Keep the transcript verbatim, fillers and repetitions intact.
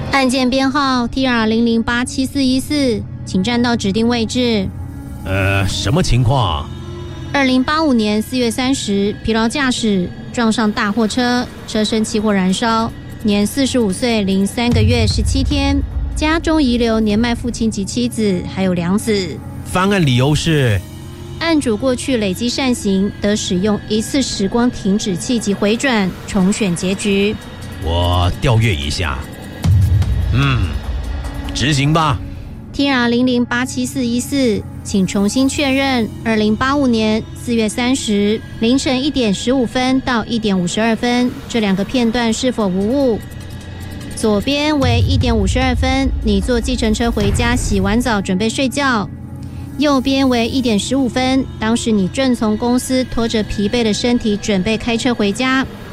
案件编号 T R 零零八七四一四，请站到指定位置。 呃，什么情况？ 二零八五年四月三十，疲劳驾驶撞上大货车，车身起火燃烧，年四十五岁零三个月十七天，家中遗留年迈父亲及妻子，还有两子。 翻案理由是， 案主过去累积善行，得使用一次时光停止器及回转，重选结局。 我调阅一下。嗯，执行吧。 T R 零零八七四一四，请重新确认二零八五年四月三十凌晨一点十五分到一点五十二分这两个片段是否无误？左边为一点五十二分，你坐计程车回家，洗完澡准备睡觉；右边为一点十五分，当时你正从公司拖着疲惫的身体准备开车回家。